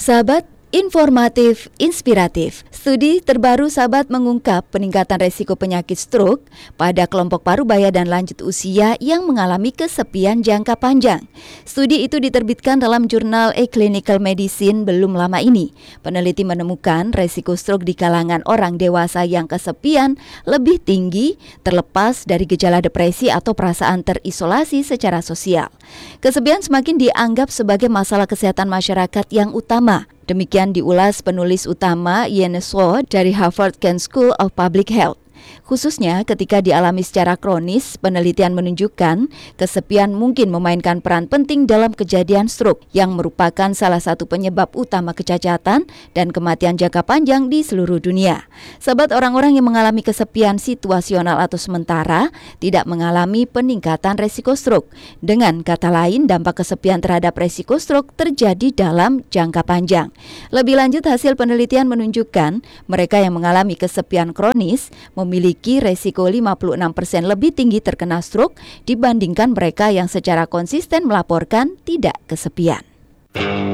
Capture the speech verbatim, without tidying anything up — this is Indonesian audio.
Sahabat, informatif, inspiratif. Studi terbaru Sahabat mengungkap peningkatan resiko penyakit stroke pada kelompok parubaya dan lanjut usia yang mengalami kesepian jangka panjang. Studi itu diterbitkan dalam jurnal A Clinical Medicine belum lama ini. Peneliti menemukan resiko stroke di kalangan orang dewasa yang kesepian lebih tinggi terlepas dari gejala depresi atau perasaan terisolasi secara sosial. Kesepian semakin dianggap sebagai masalah kesehatan masyarakat yang utama. Demikian diulas penulis utama Ian Swo dari Harvard Kent School of Public Health. Khususnya ketika dialami secara kronis, penelitian menunjukkan kesepian mungkin memainkan peran penting dalam kejadian stroke yang merupakan salah satu penyebab utama kecacatan dan kematian jangka panjang di seluruh dunia. Sahabat, orang-orang yang mengalami kesepian situasional atau sementara tidak mengalami peningkatan resiko stroke. Dengan kata lain, dampak kesepian terhadap resiko stroke terjadi dalam jangka panjang. Lebih lanjut, hasil penelitian menunjukkan mereka yang mengalami kesepian kronis memiliki resiko lima puluh enam persen lebih tinggi terkena stroke dibandingkan mereka yang secara konsisten melaporkan tidak kesepian.